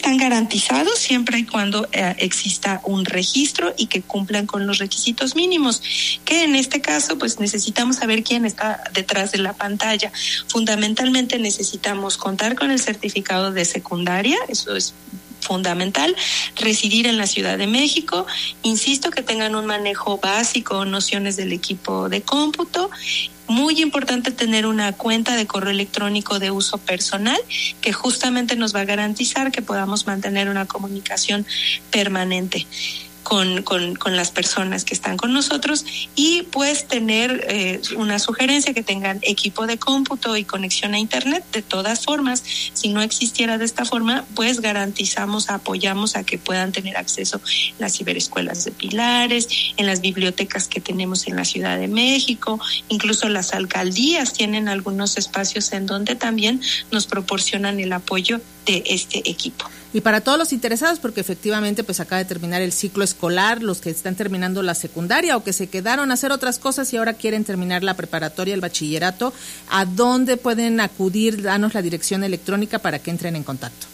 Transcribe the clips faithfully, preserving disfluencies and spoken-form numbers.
están garantizados siempre y cuando eh, exista un registro y que cumplan con los requisitos mínimos, que en este caso pues necesitamos saber quién está detrás de la pantalla. Fundamentalmente necesitamos contar con el certificado de secundaria, eso es fundamental, residir en la Ciudad de México, insisto que tengan un manejo básico, nociones del equipo de cómputo. Muy importante tener una cuenta de correo electrónico de uso personal que justamente nos va a garantizar que podamos mantener una comunicación permanente con, con, con las personas que están con nosotros, y pues tener eh, una sugerencia que tengan equipo de cómputo y conexión a internet. De todas formas, si no existiera de esta forma, pues garantizamos, apoyamos a que puedan tener acceso en las ciberescuelas de Pilares, en las bibliotecas que tenemos en la Ciudad de México, incluso las alcaldías tienen algunos espacios en donde también nos proporcionan el apoyo de este equipo. Y para todos los interesados, porque efectivamente pues acaba de terminar el ciclo escolar, los que están terminando la secundaria o que se quedaron a hacer otras cosas y ahora quieren terminar la preparatoria, el bachillerato, ¿a dónde pueden acudir? Danos la dirección electrónica para que entren en contacto.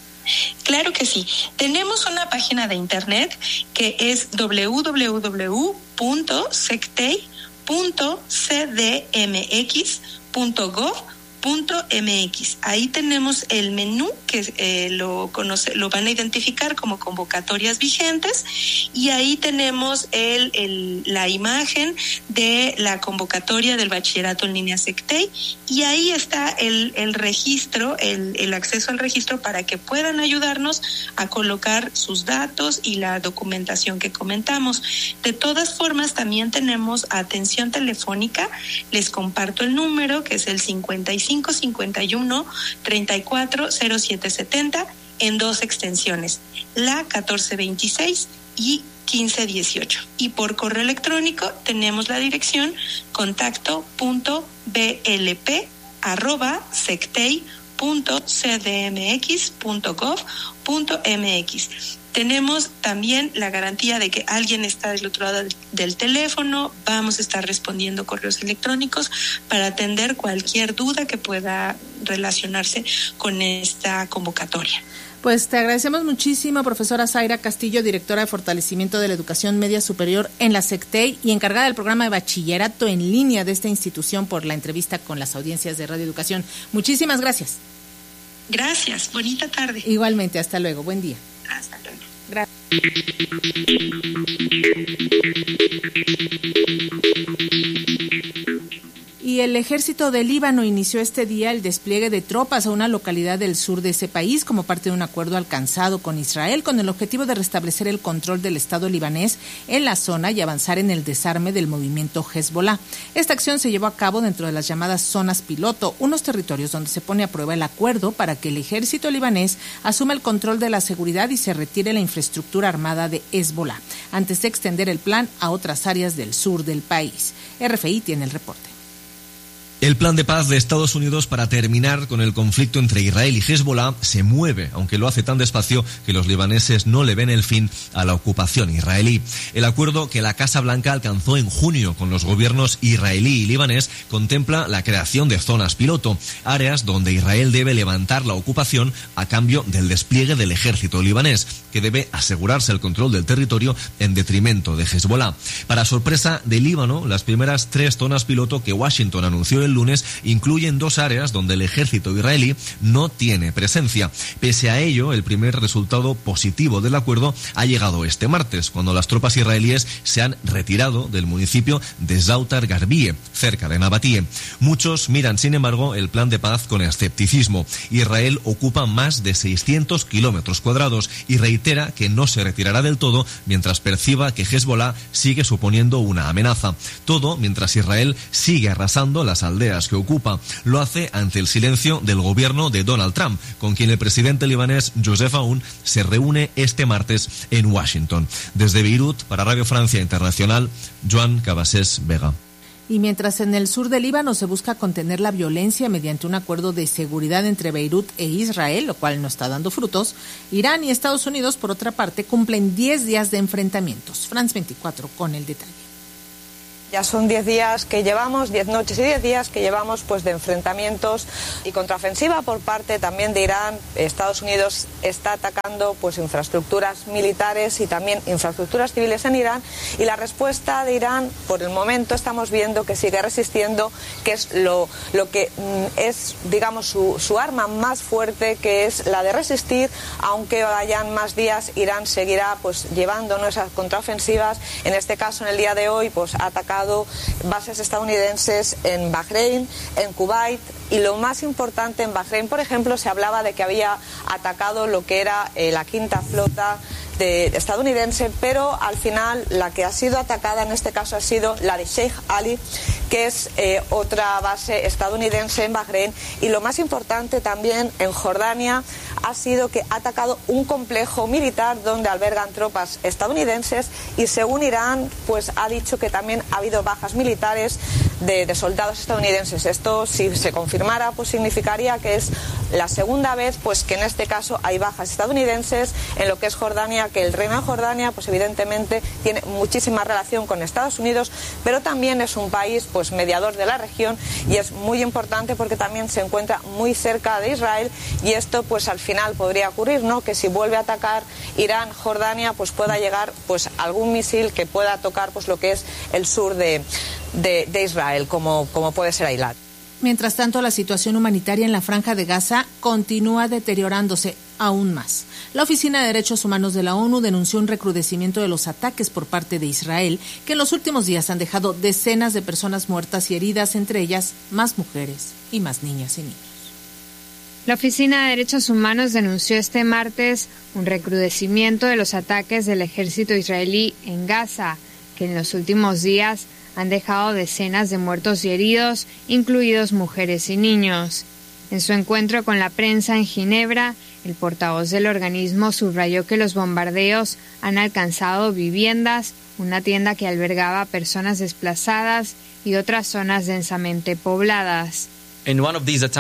Claro que sí. Tenemos una página de internet que es doble u doble u doble u punto sectei punto c d m x punto gov punto m x. Ahí tenemos el menú que eh, lo conoce, lo van a identificar como convocatorias vigentes, y ahí tenemos el, el la imagen de la convocatoria del bachillerato en línea Sectei, y ahí está el, el registro, el, el acceso al registro para que puedan ayudarnos a colocar sus datos y la documentación que comentamos. De todas formas, también tenemos atención telefónica. Les comparto el número, que es el cincuenta y cinco cincuenta y uno treinta y cuatro cero siete setenta, en dos extensiones, la catorce veintiséis y quince dieciocho. Y por correo electrónico tenemos la dirección contacto punto b l p arroba sectei punto c d m x punto gov punto m x. Tenemos también la garantía de que alguien está del otro lado del teléfono. Vamos a estar respondiendo correos electrónicos para atender cualquier duda que pueda relacionarse con esta convocatoria. Pues te agradecemos muchísimo, profesora Zaira Castillo, directora de Fortalecimiento de la Educación Media Superior en la Sectei y encargada del programa de bachillerato en línea de esta institución, por la entrevista con las audiencias de Radio Educación. Muchísimas gracias. Gracias, bonita tarde. Igualmente, hasta luego, buen día. Hasta luego. Gracias. Y el ejército del Líbano inició este día el despliegue de tropas a una localidad del sur de ese país como parte de un acuerdo alcanzado con Israel con el objetivo de restablecer el control del Estado libanés en la zona y avanzar en el desarme del movimiento Hezbollah. Esta acción se llevó a cabo dentro de las llamadas zonas piloto, unos territorios donde se pone a prueba el acuerdo para que el ejército libanés asuma el control de la seguridad y se retire la infraestructura armada de Hezbollah, antes de extender el plan a otras áreas del sur del país. R F I tiene el reporte. El plan de paz de Estados Unidos para terminar con el conflicto entre Israel y Hezbollah se mueve, aunque lo hace tan despacio que los libaneses no le ven el fin a la ocupación israelí. El acuerdo que la Casa Blanca alcanzó en junio con los gobiernos israelí y libanés contempla la creación de zonas piloto, áreas donde Israel debe levantar la ocupación a cambio del despliegue del ejército libanés, que debe asegurarse el control del territorio en detrimento de Hezbollah. Para sorpresa del Líbano, las primeras tres zonas piloto que Washington anunció el lunes incluyen dos áreas donde el ejército israelí no tiene presencia. Pese a ello, el primer resultado positivo del acuerdo ha llegado este martes, cuando las tropas israelíes se han retirado del municipio de Zautar Garbie, cerca de Nabatie. Muchos miran, sin embargo, el plan de paz con escepticismo. Israel ocupa más de seiscientos kilómetros cuadrados y reitera que no se retirará del todo mientras perciba que Hezbollah sigue suponiendo una amenaza. Todo mientras Israel sigue arrasando las aldeas que ocupa. Lo hace ante el silencio del gobierno de Donald Trump, con quien el presidente libanés Joseph Aoun se reúne este martes en Washington. Desde Beirut, para Radio Francia Internacional, Joan Cabasés Vega. Y mientras en el sur del Líbano se busca contener la violencia mediante un acuerdo de seguridad entre Beirut e Israel, lo cual no está dando frutos, Irán y Estados Unidos, por otra parte, cumplen diez días de enfrentamientos. France veinticuatro con el detalle. Ya son diez días que llevamos, diez noches y diez días que llevamos pues de enfrentamientos y contraofensiva por parte también de Irán. Estados Unidos está atacando pues infraestructuras militares y también infraestructuras civiles en Irán, y la respuesta de Irán por el momento estamos viendo que sigue resistiendo, que es lo, lo que mm, es digamos su, su arma más fuerte, que es la de resistir. Aunque vayan más días, Irán seguirá pues llevando nuestras contraofensivas. En este caso, en el día de hoy, pues ha atacado bases estadounidenses en Bahrein, en Kuwait, y lo más importante, en Bahrein, por ejemplo, se hablaba de que había atacado lo que era eh, la quinta flota de, de estadounidense, pero al final la que ha sido atacada en este caso ha sido la de Sheikh Ali, que es eh, otra base estadounidense en Bahrein. Y lo más importante también en Jordania ha sido que ha atacado un complejo militar donde albergan tropas estadounidenses, y según Irán pues ha dicho que también ha habido bajas militares de, de soldados estadounidenses. Esto, si se confirmara, pues significaría que es la segunda vez pues que en este caso hay bajas estadounidenses en lo que es Jordania, que el reino de Jordania pues evidentemente tiene muchísima relación con Estados Unidos, pero también es un país pues mediador de la región, y es muy importante porque también se encuentra muy cerca de Israel, y esto pues al final podría ocurrir, ¿no?, que si vuelve a atacar Irán Jordania pues pueda llegar pues algún misil que pueda tocar pues lo que es el sur de, de, de Israel, como, como puede ser Eilat. Mientras tanto, la situación humanitaria en la Franja de Gaza continúa deteriorándose aún más. La Oficina de Derechos Humanos de la ONU denunció un recrudecimiento de los ataques por parte de Israel, que en los últimos días han dejado decenas de personas muertas y heridas, entre ellas más mujeres y más niñas y niños. La Oficina de Derechos Humanos denunció este martes un recrudecimiento de los ataques del ejército israelí en Gaza, que en los últimos días han dejado decenas de muertos y heridos, incluidos mujeres y niños. En su encuentro con la prensa en Ginebra, el portavoz del organismo subrayó que los bombardeos han alcanzado viviendas, una tienda que albergaba a personas desplazadas y otras zonas densamente pobladas. En uno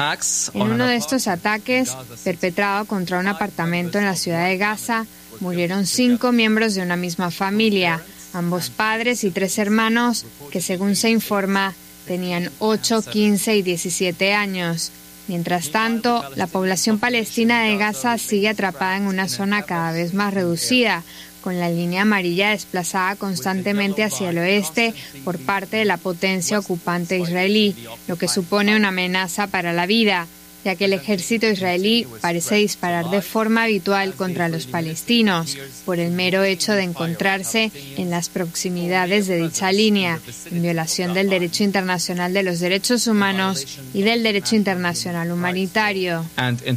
de estos ataques, perpetrado contra un apartamento en la ciudad de Gaza, murieron cinco miembros de una misma familia, ambos padres y tres hermanos, que según se informa, tenían ocho, quince y diecisiete años. Mientras tanto, la población palestina de Gaza sigue atrapada en una zona cada vez más reducida, con la línea amarilla desplazada constantemente hacia el oeste por parte de la potencia ocupante israelí, lo que supone una amenaza para la vida, ya que el ejército israelí parece disparar de forma habitual contra los palestinos, por el mero hecho de encontrarse en las proximidades de dicha línea, en violación del derecho internacional de los derechos humanos y del derecho internacional humanitario.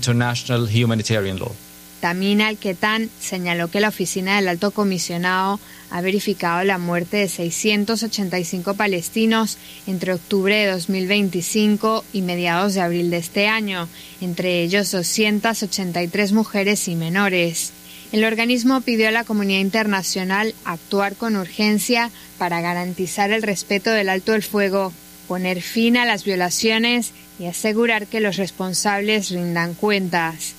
Tamim Al-Ketan señaló que la oficina del Alto Comisionado ha verificado la muerte de seiscientos ochenta y cinco palestinos entre octubre de dos mil veinticinco y mediados de abril de este año, entre ellos doscientas ochenta y tres mujeres y menores. El organismo pidió a la comunidad internacional actuar con urgencia para garantizar el respeto del alto el fuego, poner fin a las violaciones y asegurar que los responsables rindan cuentas.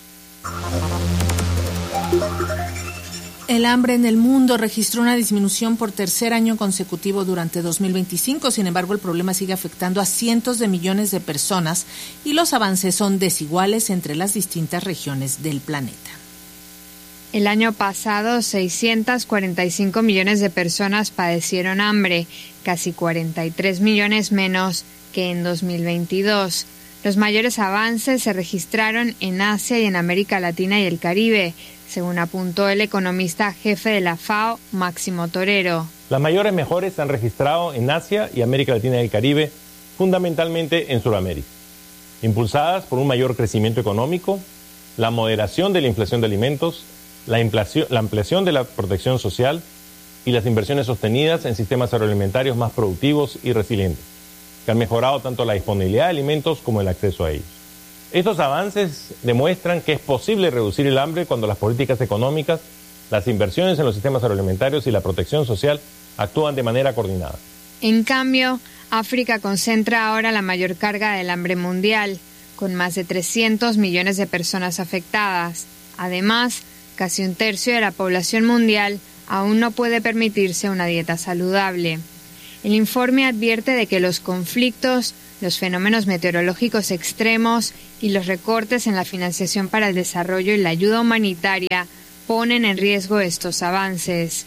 El hambre en el mundo registró una disminución por tercer año consecutivo durante dos mil veinticinco. Sin embargo, el problema sigue afectando a cientos de millones de personas y los avances son desiguales entre las distintas regiones del planeta. El año pasado, seiscientos cuarenta y cinco millones de personas padecieron hambre, casi cuarenta y tres millones menos que en dos mil veintidós. Los mayores avances se registraron en Asia y en América Latina y el Caribe, según apuntó el economista jefe de la FAO, Máximo Torero. Las mayores mejoras se han registrado en Asia y América Latina y el Caribe, fundamentalmente en Sudamérica, impulsadas por un mayor crecimiento económico, la moderación de la inflación de alimentos, la, inflación, la ampliación de la protección social y las inversiones sostenidas en sistemas agroalimentarios más productivos y resilientes, que han mejorado tanto la disponibilidad de alimentos como el acceso a ellos. Estos avances demuestran que es posible reducir el hambre cuando las políticas económicas, las inversiones en los sistemas agroalimentarios y la protección social actúan de manera coordinada. En cambio, África concentra ahora la mayor carga del hambre mundial, con más de trescientos millones de personas afectadas. Además, casi un tercio de la población mundial aún no puede permitirse una dieta saludable. El informe advierte de que los conflictos, los fenómenos meteorológicos extremos y los recortes en la financiación para el desarrollo y la ayuda humanitaria ponen en riesgo estos avances.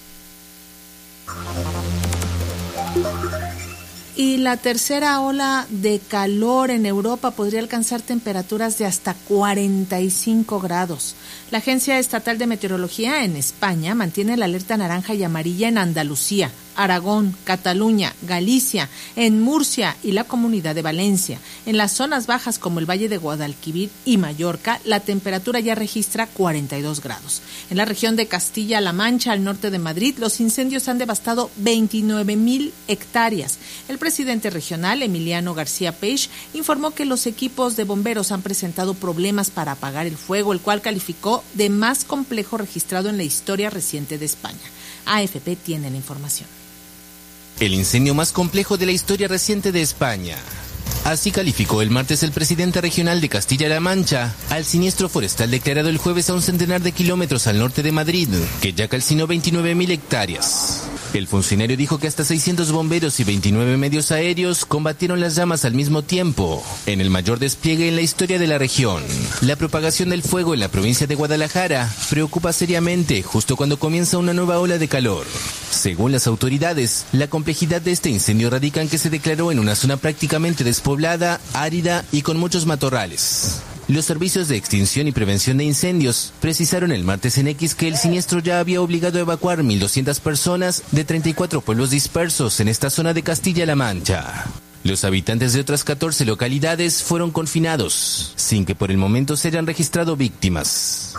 Y la tercera ola de calor en Europa podría alcanzar temperaturas de hasta cuarenta y cinco grados. La Agencia Estatal de Meteorología en España mantiene la alerta naranja y amarilla en Andalucía, Aragón, Cataluña, Galicia, en Murcia y la Comunidad de Valencia. En las zonas bajas como el Valle de Guadalquivir y Mallorca, la temperatura ya registra cuarenta y dos grados. En la región de Castilla-La Mancha, al norte de Madrid, los incendios han devastado veintinueve mil hectáreas. El presidente regional, Emiliano García Peix, informó que los equipos de bomberos han presentado problemas para apagar el fuego, el cual calificó de más complejo registrado en la historia reciente de España. A F P tiene la información. El incendio más complejo de la historia reciente de España. Así calificó el martes el presidente regional de Castilla-La Mancha al siniestro forestal declarado el jueves a un centenar de kilómetros al norte de Madrid, que ya calcinó veintinueve mil hectáreas. El funcionario dijo que hasta seiscientos bomberos y veintinueve medios aéreos combatieron las llamas al mismo tiempo, en el mayor despliegue en la historia de la región. La propagación del fuego en la provincia de Guadalajara preocupa seriamente justo cuando comienza una nueva ola de calor. Según las autoridades, la complejidad de este incendio radica en que se declaró en una zona prácticamente despoblada, árida y con muchos matorrales. Los servicios de extinción y prevención de incendios precisaron el martes en X que el siniestro ya había obligado a evacuar mil doscientas personas de treinta y cuatro pueblos dispersos en esta zona de Castilla-La Mancha. Los habitantes de otras catorce localidades fueron confinados, sin que por el momento se hayan registrado víctimas.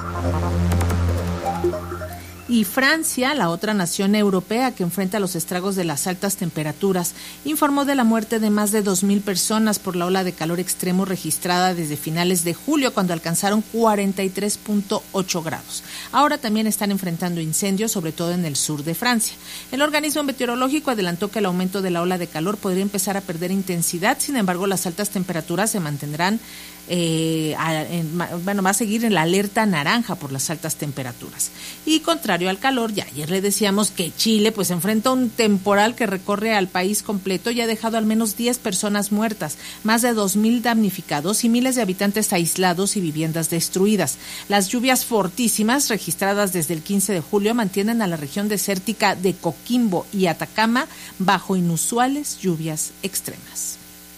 Y Francia, la otra nación europea que enfrenta los estragos de las altas temperaturas, informó de la muerte de más de dos mil personas por la ola de calor extremo registrada desde finales de julio, cuando alcanzaron cuarenta y tres punto ocho grados. Ahora también están enfrentando incendios, sobre todo en el sur de Francia. El organismo meteorológico adelantó que el aumento de la ola de calor podría empezar a perder intensidad, sin embargo, las altas temperaturas se mantendrán Eh, a, en, bueno, va a seguir en la alerta naranja por las altas temperaturas. Y contrario al calor, ya ayer le decíamos que Chile pues enfrenta un temporal que recorre al país completo y ha dejado al menos diez personas muertas, más de dos mil damnificados y miles de habitantes aislados y viviendas destruidas. Las lluvias fortísimas registradas desde el quince de julio mantienen a la región desértica de Coquimbo y Atacama bajo inusuales lluvias extremas.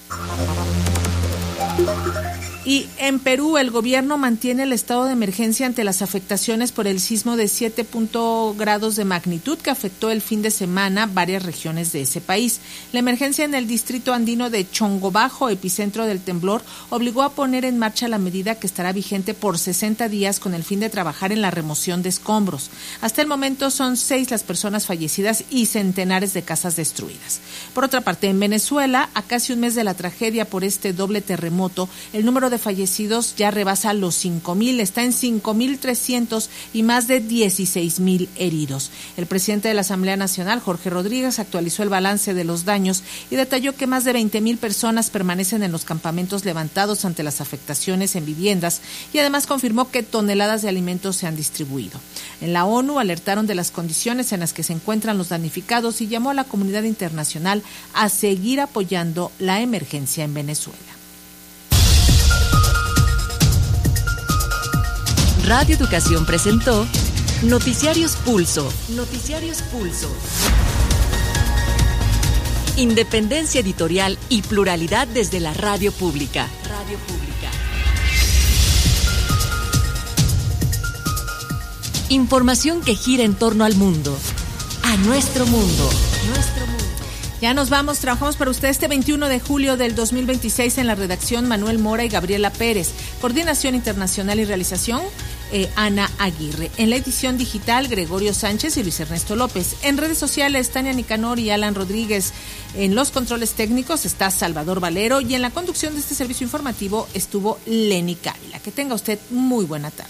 Y en Perú, el gobierno mantiene el estado de emergencia ante las afectaciones por el sismo de siete grados de magnitud que afectó el fin de semana varias regiones de ese país. La emergencia en el distrito andino de Chongobajo, epicentro del temblor, obligó a poner en marcha la medida que estará vigente por sesenta días con el fin de trabajar en la remoción de escombros. Hasta el momento son seis las personas fallecidas y centenares de casas destruidas. Por otra parte, en Venezuela, a casi un mes de la tragedia por este doble terremoto, el número de fallecidos ya rebasa los cinco mil, está en cinco mil trescientos y más de dieciséis mil heridos. El presidente de la Asamblea Nacional, Jorge Rodríguez, actualizó el balance de los daños y detalló que más de veinte mil personas permanecen en los campamentos levantados ante las afectaciones en viviendas y además confirmó que toneladas de alimentos se han distribuido. En la ONU alertaron de las condiciones en las que se encuentran los damnificados y llamó a la comunidad internacional a seguir apoyando la emergencia en Venezuela. Radio Educación presentó Noticiarios Pulso. Noticiarios Pulso. Independencia editorial y pluralidad desde la radio pública. Radio pública. Información que gira en torno al mundo. A nuestro mundo. Nuestro mundo. Ya nos vamos, trabajamos para usted este veintiuno de julio del dos mil veintiséis en la redacción Manuel Mora y Gabriela Pérez. Coordinación internacional y realización eh, Ana Aguirre. En la edición digital Gregorio Sánchez y Luis Ernesto López. En redes sociales Tania Nicanor y Alan Rodríguez. En los controles técnicos está Salvador Valero y en la conducción de este servicio informativo estuvo Lenny Cávila. Que tenga usted muy buena tarde.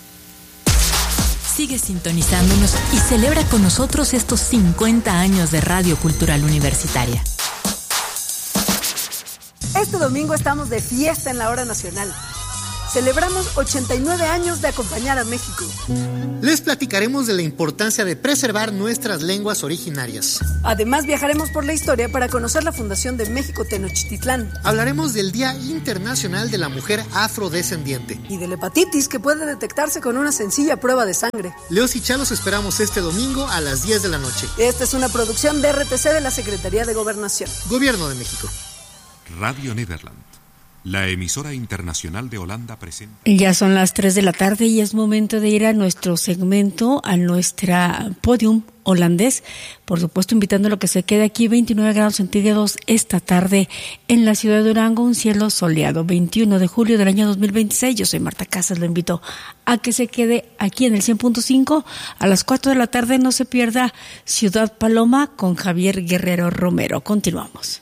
Sigue sintonizándonos y celebra con nosotros estos cincuenta años de Radio Cultural Universitaria. Este domingo estamos de fiesta en la Hora Nacional. Celebramos ochenta y nueve años de acompañar a México. Les platicaremos de la importancia de preservar nuestras lenguas originarias. Además, viajaremos por la historia para conocer la fundación de México Tenochtitlán. Hablaremos del Día Internacional de la Mujer Afrodescendiente. Y de la hepatitis, que puede detectarse con una sencilla prueba de sangre. Leos y Chalos esperamos este domingo a las diez de la noche. Esta es una producción de R T C de la Secretaría de Gobernación. Gobierno de México. Radio Nederland, la emisora internacional de Holanda, presenta. Ya son las tres de la tarde y es momento de ir a nuestro segmento, a nuestra podium holandés. Por supuesto, invitándolo a que se quede aquí. Veintinueve grados centígrados esta tarde en la ciudad de Durango, un cielo soleado. veintiuno de julio del año dos mil veintiséis. Yo soy Marta Casas, lo invito a que se quede aquí en el cien punto cinco. A las cuatro de la tarde no se pierda Ciudad Paloma con Javier Guerrero Romero. Continuamos.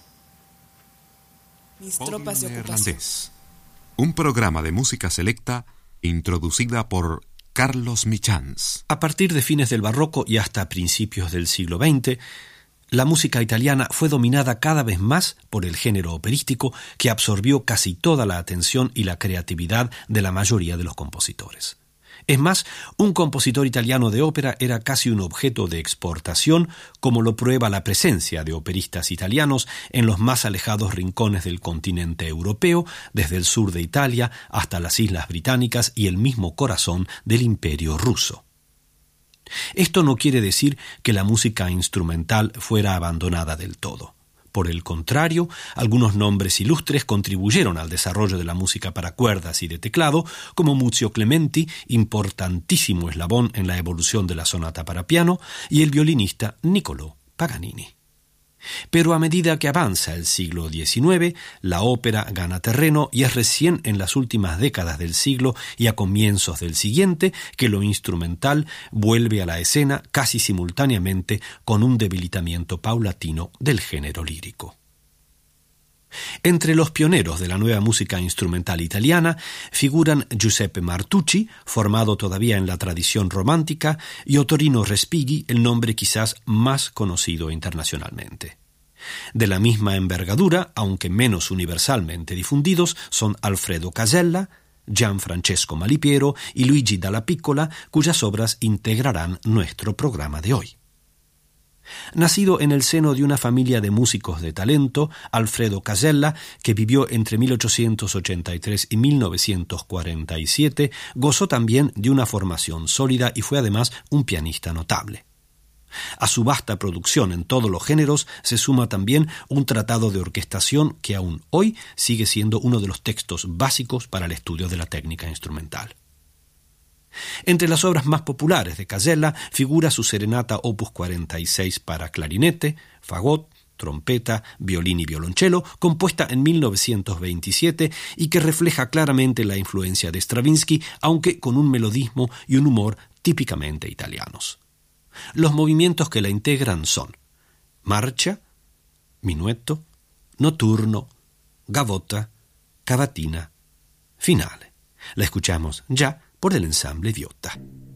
Mis tropas de ocupación. Un programa de música selecta introducida por Carlos Michans. A partir de fines del barroco y hasta principios del siglo veinte, la música italiana fue dominada cada vez más por el género operístico, que absorbió casi toda la atención y la creatividad de la mayoría de los compositores. Es más, un compositor italiano de ópera era casi un objeto de exportación, como lo prueba la presencia de operistas italianos en los más alejados rincones del continente europeo, desde el sur de Italia hasta las Islas Británicas y el mismo corazón del Imperio ruso. Esto no quiere decir que la música instrumental fuera abandonada del todo. Por el contrario, algunos nombres ilustres contribuyeron al desarrollo de la música para cuerdas y de teclado, como Muzio Clementi, importantísimo eslabón en la evolución de la sonata para piano, y el violinista Niccolò Paganini. Pero a medida que avanza el siglo diecinueve, la ópera gana terreno y es recién en las últimas décadas del siglo y a comienzos del siguiente que lo instrumental vuelve a la escena casi simultáneamente con un debilitamiento paulatino del género lírico. Entre los pioneros de la nueva música instrumental italiana figuran Giuseppe Martucci, formado todavía en la tradición romántica, y Ottorino Respighi, el nombre quizás más conocido internacionalmente. De la misma envergadura, aunque menos universalmente difundidos, son Alfredo Casella, Gianfrancesco Malipiero y Luigi Dalla Piccola, cuyas obras integrarán nuestro programa de hoy. Nacido en el seno de una familia de músicos de talento, Alfredo Casella, que vivió entre mil ochocientos ochenta y tres y mil novecientos cuarenta y siete, gozó también de una formación sólida y fue además un pianista notable. A su vasta producción en todos los géneros se suma también un tratado de orquestación que aún hoy sigue siendo uno de los textos básicos para el estudio de la técnica instrumental. Entre las obras más populares de Casella figura su serenata opus cuarenta y seis para clarinete, fagot, trompeta, violín y violonchelo, compuesta en mil novecientos veintisiete y que refleja claramente la influencia de Stravinsky, aunque con un melodismo y un humor típicamente italianos. Los movimientos que la integran son marcha, minueto, notturno, gavotta, cavatina, finale. La escuchamos ya por el ensamble Viotta.